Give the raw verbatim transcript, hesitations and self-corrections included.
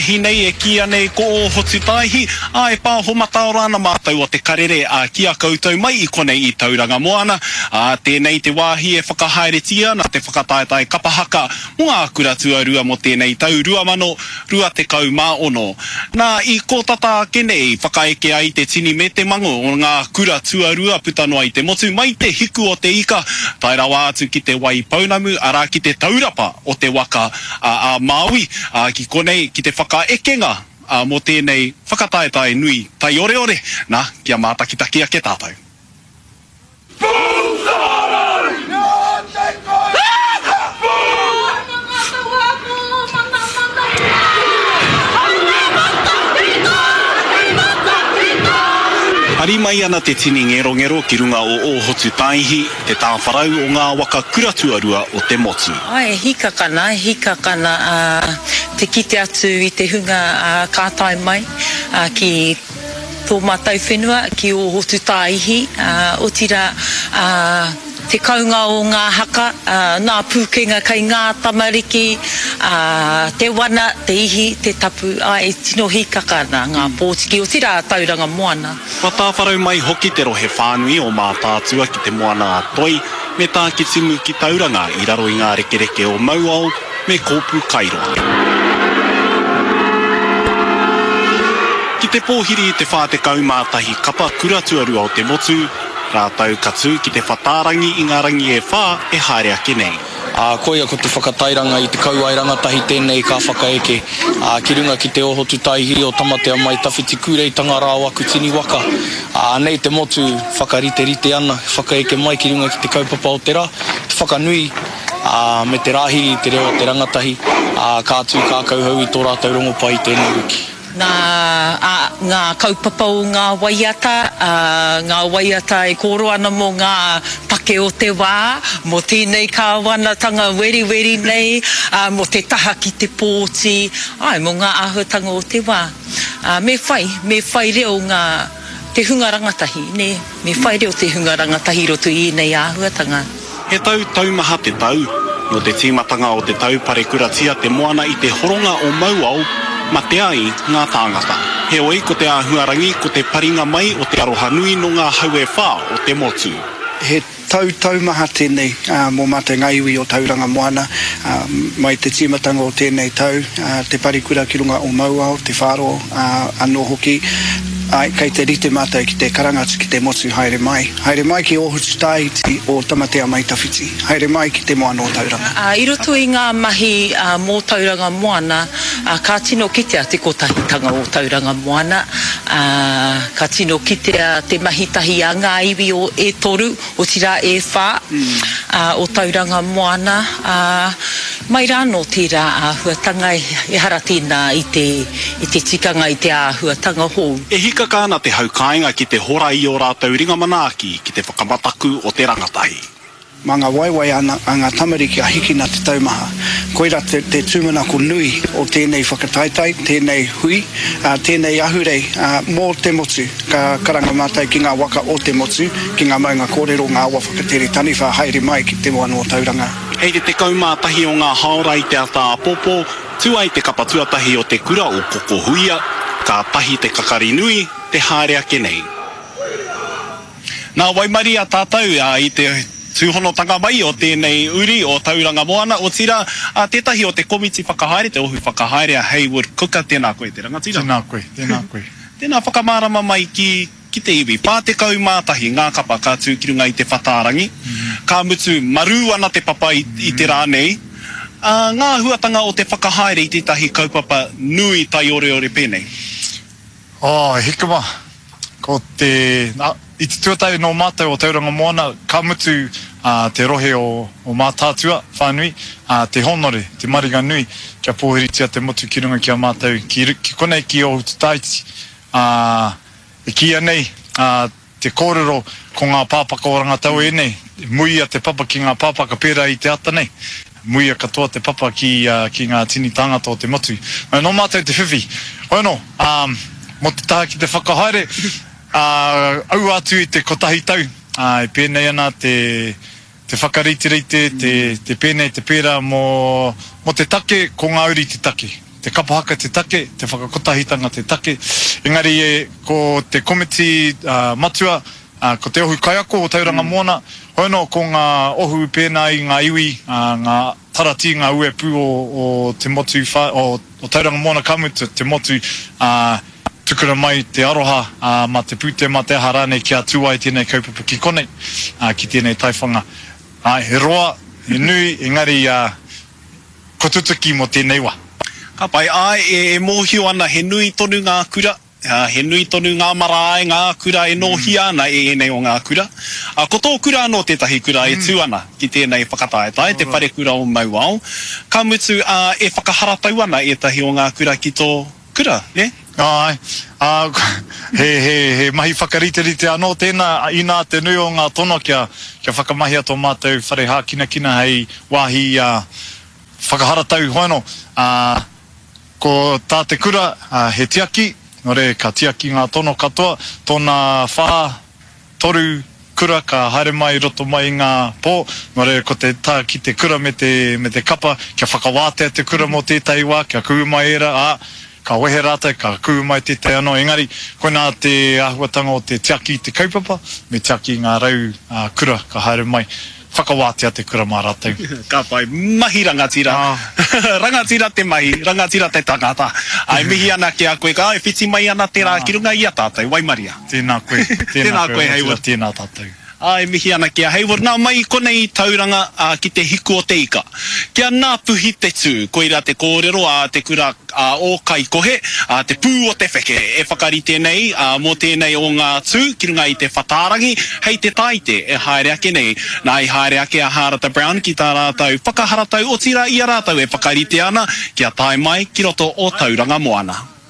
Hinei e kia nei ko o hotu taihi, a e pā homata o rāna mātau o te karere a kia koutou mai I konei I tauranga moana, a tēnei te wāhi e whakahaeretia na te whakataetai kapahaka mo ngā kura tuarua mo tēnei tau rua mano, rua te kau mā ono. Nā I ko tata kenei whakaeke ai te tini me te mango o ngā kura tuarua putanoa I te motu mai te hiku o te ika, tai rawa atu ki te wai paunamu, ara ki te taurapa o te waka a, a Māui, a ki konei ki te whaka ka ekenga uh, mo tēnei whakataetai nui tai ore ore, nā, kia mātakitaki a ke tātou. Hari mai ana te tini ngero ngero ki runga o o hotu taihi, te tāwharau o ngā waka kuratuarua o te motu. Ai, hika kana, hika kana uh, te kite atu I te hunga uh, kātai mai uh, ki tō mātau whenua ki o hotu taihi, uh, o tira uh, te kaunga o ngā haka, uh, ngā pūkenga kai ngā tamariki, uh, te wana, te ihi, te tapu, ai tino hika kana ngā pōtiki o tira tauranga moana. Whatāwharau mai hoki te rohe whānui o mā tātua ki te moana a toi, me tā ki timu ki tauranga I raro I ngā rekereke o Mauao me kōpū Kairoa. Ki te pōhiri I te whātekau mātahi kapa kuratuarua o te motu, rātau katu ki te whatārangi I ngā rangi e whā e haere ake nei. A koia ko te whakatairanga I te kauai rangatahi tēnei ka whakaeke. A ki runga ki te ohotu taihi o tamatea mai tawhiti kūreitanga rā waku tini waka. A nei te motu whakarite rite ana, whakaeke mai ki runga ki te kaupapa o te rā, te whakanui a, me te rāhiri te reo te rangatahi, a kātū kākau hau I tō rātau rongopai tēnei wiki. Ngā, a, ngā kaupapa o ngā waiata, a, ngā waiata e koro ana mo ngā take o te wā, mo tēnei kāwanatanga weri weri nei, a, mo te taha ki te pōti, ai, mo ngā āhuatanga o te wā. A, me whai, me whai reo ngā te hunga rangatahi, ne? Me whai reo te hunga rangatahi roto I nei āhuatanga. He tau taumaha te tau, no te tīmatanga o te taupare kuratia te moana I te horonga o Mauao, ma te ai ngā tāngata. He oi ko te āhuarangi ko te paringa mai o te aroha nui no ngā haue whā o te motu. He tau taumaha tēnei uh, mō mā te ngaiwi o tauranga moana, uh, mai te tīmatanga o tēnei tau, uh, te parikura ki runga o Mauao, te whāro uh, anō hoki, ai, kei te rite mātai ki te karangatu ki te motu haere mai. Haere mai ki ohutu taiti o tamatea mai tawhiti. Haere mai ki te moana o tauranga. Uh, I roto I ngā mahi uh, mō tauranga moana, uh, ka tino kitea te kotahitanga o tauranga moana, uh, ka tino kitea te mahitahi a ngā iwi o e toru, o tira e whā, mm. uh, o tauranga moana. Uh, mai rāno tērā āhuatanga e hara tēnā I te, I te tikanga I te āhuatanga hou. E hika kāna te haukainga ki te hora I o rātau ringa manaaki ki te whakamataku o te rangatahi. Mā ngā waiwai ana, a ngā tamariki a hiki nā te taumaha. Koira te, te tūmanako nui o tēnei whakataitai, tēnei hui, uh, tēnei ahurei uh, mō te motu, ka karanga mātai ki ngā waka o te motu, ki ngā maunga kōrero ngā awa whakatere tani wha haere mai ki te moana o tauranga. Hei te te kaumātahi o ngā haora I te ata apopo, tuai te kapa tuatahi o te kura o koko huia, ka tahi te kakari nui, te haere ake nei. Nā waimari a tātou a I te tūhonotanga mai o tēnei uri o tauranga moana, o tira a tētahi o te komiti whakahaere, te ohu whakahaere a Haywood Kuka, tēnā koe te rangatira. Tēnā koe, tēnā koe. Tēnā whakamārama mai ki, ki te iwi. Pā te kaumātahi, ngā kapa ka tūkirunga I te whatārangi, mm-hmm. Ka mutu maru ana te papa I, I te rā nei, uh, ngā huatanga o te whakahaere I tētahi kaupapa nui tai ore ore pēnei. Oh, hikama, ko te, na, I te tuatai no mātou o tauranga moana, ka mutu uh, te rohe o, o mātātua, whānui, uh, te honore, te mariga nui, kia pōhiritia te motu ki runga kia mātou, ki, ki konei ki o hutu taiti, uh, e kia nei, uh, te kōrero ko ngā pāpaka o rangatau e nei, muia te papa ki ngā pāpaka pērā I te ata nei, muia katoa te papa ki, uh, ki ngā tini tangata o te motu. No mātou te whiwhi, oino, um, mo te taha ki te whakahaere, uh, au atu I te kotahi tau, uh, e pēnei ana te, te whakarite reite, te, te pēnei te pēra mo, mo te take, ko ngā uri te take. te kapahaka te take, te whakakotahitanga te take. Engari e, ko te komiti uh, matua, uh, ko te ohu kaiako o Tauranga Moana, hoino ko ngā ohu pēnā i ngā iwi, uh, ngā tarati, ngā uepu o, o te motu, wha, o, o Tauranga Moana kamutu, te motu, uh, tukura mai te aroha, uh, ma te pute, ma te aha rānei ki a tuai tēnei kaupapa ki konei, uh, ki tēnei taiwhanga. Uh, he roa, he nui, engari, uh, ko tutuki mo tēnei wa. Ka pai, ai, e, e mōhio ana, he nui tonu ngā kura, uh, he nui tonu ngā marae, ngā kura e nōhi ana e enei o ngā kura. Uh, ko tō kura anō tētahi kura e tū ana ki tēnei whakataetai, te whare kura o Mauao. Ka mutu uh, e whakaharatau ana e tahi o ngā kura ki tō kura, ne? Ai, uh, he, he, he mahi whakariterite anō tēnā, ina te nui o ngā tono kia, kia whakamahia tō mātou whare hā kina kina hei wāhi uh, whakaharatau hoino. Uh, Ko tā te kura, uh, he tiaki, no re, ka tiaki ngā tono katoa, tōna whā, toru kura, ka haere mai, roto mai ngā pō, no re, ko te tā ki te kura me te, me te kapa, kia whakawātea te kura mo tētai wā, kia kuu mai era, a, ka wehe rātai, ka kuu mai tētai anō, engari, koina te ahuatanga o te tiaki te kaupapa, me tiaki ngā rau uh, kura, ka haere mai. Whakawātea te kura mā rātou. Ka pai, mahi rangatira. Ah. Rangatira te mahi, rangatira te tangata. Ai mihi ana ki a koe ka, e whiti mai ana te rā ki runga i a tātou, Waimaria. Tēnā koe, tēnā koe, Hayward. Tēnā tātou. Ai mihi ana ki a Hayward. Nā mai konei tauranga uh, ki te hiku o te ika. Kia nā puhi te tū, koira te kōrero a te kura uh, o kai kohe, uh, te pū o te wheke. E whakari tēnei, uh, mō tēnei o ngā tū, ki runga i te whatarangi, hei te taite e haere ake nei. Nā i haere ake a Harata Brown ki tā rātou whakaharatau o tira i a rātou e whakarite ana, kia tae mai ki roto o Tauranga Moana.